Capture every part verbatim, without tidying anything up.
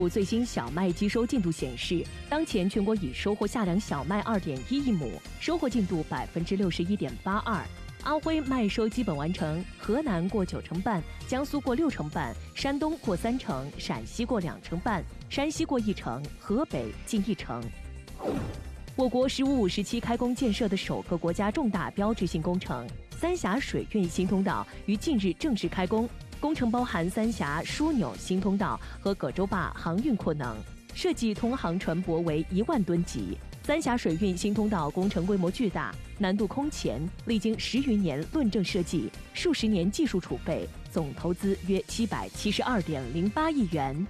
最新小麦机收进度显示，当前全国已收获下粮小麦 二点一亿亩，收获进度 百分之六十一点八二。安徽麦收基本完成，河南过九成半，江苏过六成半，山东过三成，陕西过两成半，山西过一成，河北近一成。我国“十五五”时期开工建设的首个国家重大标志性工程——三峡水运新通道于近日正式开工。工程包含三峡枢纽新通道和葛洲坝航运扩能，设计通航船舶为一万吨级。三峡水运新通道工程规模巨大，难度空前，历经十余年论证设计，数十年技术储备，总投资约七百七十二点零八亿元。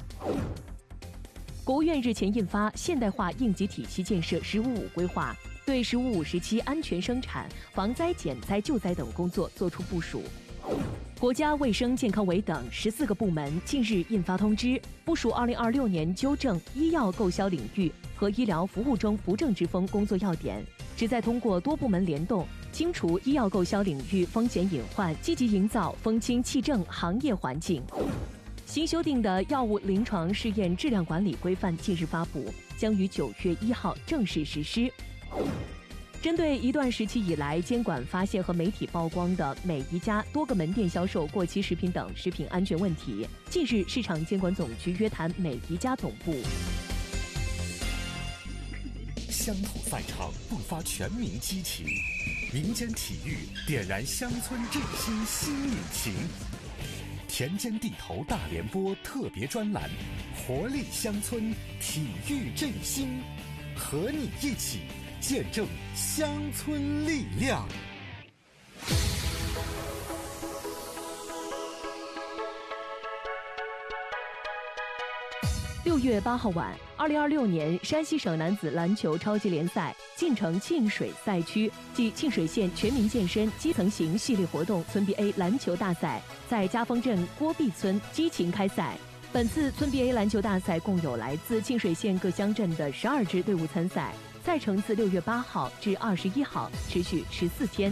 国务院日前印发《现代化应急体系建设“十五五”规划》，对“十五五”时期安全生产、防灾减灾救灾等工作作出部署。国家卫生健康委等十四个部门近日印发通知，部署二零二六年纠正医药购销领域和医疗服务中不正之风工作要点，旨在通过多部门联动，清除医药购销领域风险隐患，积极营造风清气正行业环境。新修订的药物临床试验质量管理规范近日发布，将于九月一号正式实施。针对一段时期以来监管发现和媒体曝光的美宜佳多个门店销售过期食品等食品安全问题，近日市场监管总局约谈美宜佳总部。 乡土赛场迸发全民激情，民间体育点燃乡村振兴新引擎。田间地头大联播特别专栏，活力乡村，体育振兴，和你一起见证乡村力量。 六月八号晚，二零二六年山西省男子篮球超级联赛晋城沁水赛区暨沁水县全民健身基层型系列活动村 B A 篮球大赛在嘉丰镇郭壁村激情开赛。本次村 B A 篮球大赛共有来自沁水县各乡镇的十二支队伍参赛，赛程自六月八号至二十一号，持续十四天。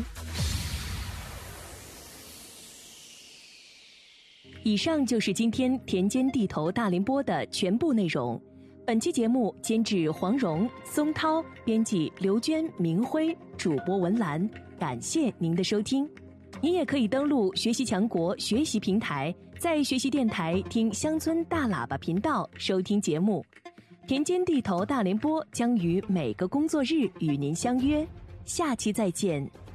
以上就是今天田间地头大联播的全部内容。本期节目监制黄蓉、松涛，编辑刘娟、明辉，主播文兰。感谢您的收听。您也可以登录学习强国学习平台，在学习电台听乡村大喇叭频道收听节目。田间地头大联播将于每个工作日与您相约，下期再见。